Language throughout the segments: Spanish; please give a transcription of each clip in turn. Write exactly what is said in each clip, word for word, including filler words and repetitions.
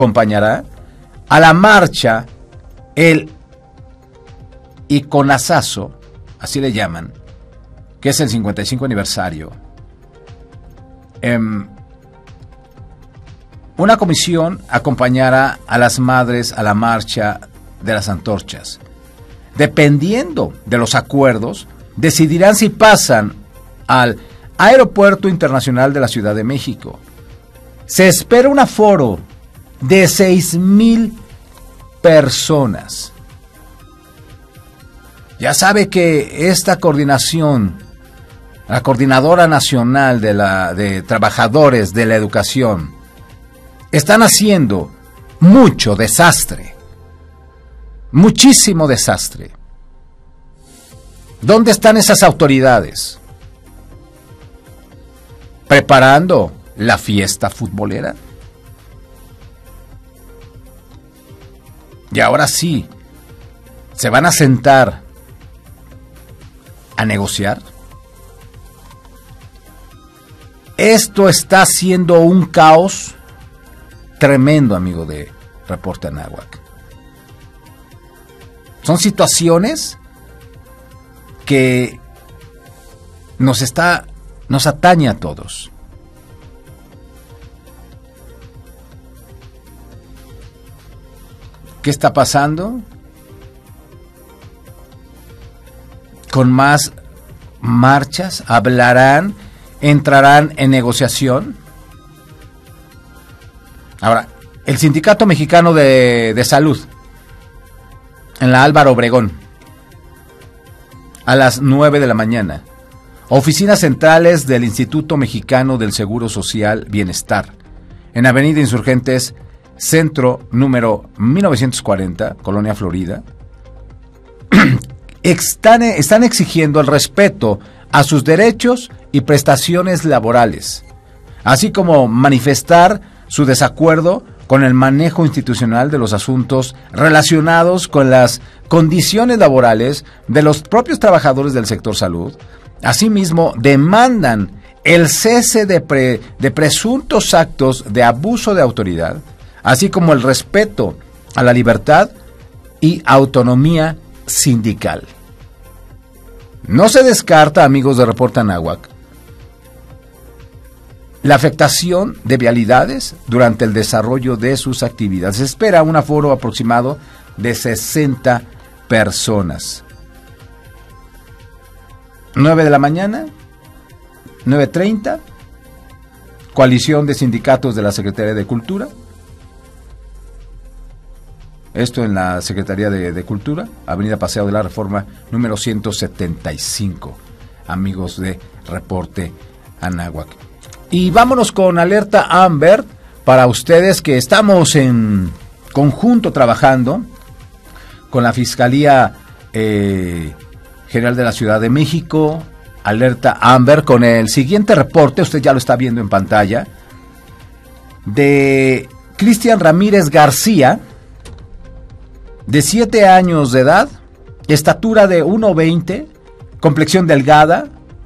acompañará a la marcha, el Iconazazo, así le llaman, que es el cincuenta y cinco aniversario. Eh, una comisión acompañará a las madres a la marcha de las antorchas. Dependiendo de los acuerdos, decidirán si pasan al Aeropuerto Internacional de la Ciudad de México. Se espera un aforo de seis mil personas. Ya sabe que esta coordinación, la Coordinadora Nacional de, la, de Trabajadores de la Educación, están haciendo mucho desastre, muchísimo desastre. ¿Dónde están esas autoridades? ¿Preparando la fiesta futbolera? Y ahora sí, ¿se van a sentar a negociar? Esto está siendo un caos tremendo, amigo de Reporte Anáhuac. Son situaciones que nos está, nos atañe a todos. ¿Qué está pasando? Con más marchas, hablarán, entrarán en negociación. Ahora, el Sindicato Mexicano de, de Salud, en la Álvaro Obregón, a las nueve de la mañana. Oficinas centrales del Instituto Mexicano del Seguro Social Bienestar, en Avenida Insurgentes, Centro número mil novecientos cuarenta, Colonia Florida. Están, están exigiendo el respeto a sus derechos y prestaciones laborales, así como manifestar su desacuerdo con el manejo institucional de los asuntos relacionados con las condiciones laborales de los propios trabajadores del sector salud. Asimismo, demandan el cese de, pre, de presuntos actos de abuso de autoridad, así como el respeto a la libertad y autonomía sindical. No se descarta, amigos de Reporte Anáhuac, la afectación de vialidades durante el desarrollo de sus actividades. Se espera un aforo aproximado de sesenta personas. nueve de la mañana, nueve treinta, coalición de sindicatos de la Secretaría de Cultura. Esto en la Secretaría de, de Cultura, Avenida Paseo de la Reforma, número ciento setenta y cinco, amigos de Reporte Anáhuac. Y vámonos con alerta Amber para ustedes, que estamos en conjunto trabajando con la Fiscalía eh, General de la Ciudad de México. Alerta Amber con el siguiente reporte, usted ya lo está viendo en pantalla, de Cristian Ramírez García, de siete años de edad, estatura de uno veinte, complexión delgada,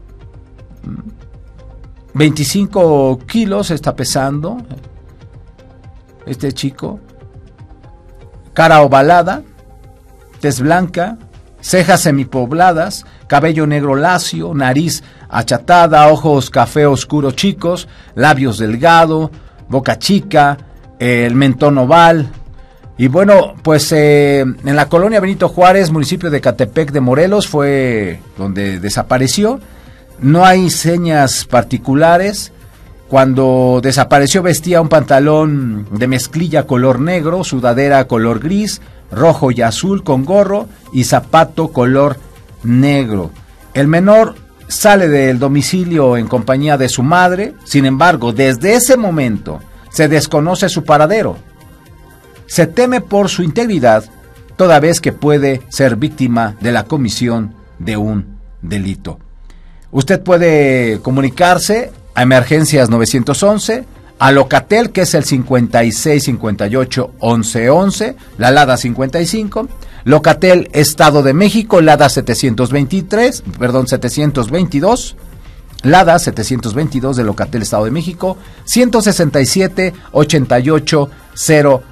veinticinco kilos está pesando este chico, cara ovalada, tez blanca, cejas semipobladas, cabello negro lacio, nariz achatada, ojos café oscuro chicos, labios delgado, boca chica, el mentón oval. Y bueno, pues eh, en la colonia Benito Juárez, municipio de Ecatepec de Morelos, fue donde desapareció. No hay señas particulares. Cuando desapareció vestía un pantalón de mezclilla color negro, sudadera color gris, rojo y azul con gorro y zapato color negro. El menor sale del domicilio en compañía de su madre. Sin embargo, desde ese momento se desconoce su paradero. Se teme por su integridad, toda vez que puede ser víctima de la comisión de un delito. Usted puede comunicarse a Emergencias nueve once, a Locatel, que es el cincuenta y seis cincuenta y ocho once once, la LADA cincuenta y cinco, Locatel Estado de México, LADA setecientos veintitrés, perdón, setecientos veintidós, LADA setecientos veintidós de Locatel Estado de México, ciento sesenta y siete ochenta y ocho cero